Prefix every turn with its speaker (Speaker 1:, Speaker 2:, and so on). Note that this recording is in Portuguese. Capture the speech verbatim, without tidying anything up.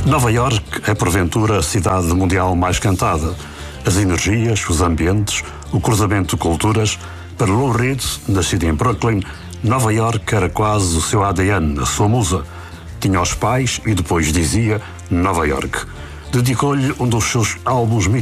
Speaker 1: Nova Iorque é porventura a cidade mundial mais cantada. As energias, os ambientes, o cruzamento de culturas. Para Lou Reed, nascido em Brooklyn, Nova Iorque era quase o seu A D N, a sua musa. Tinha os pais e depois dizia Nova Iorque. Dedicou-lhe um dos seus álbuns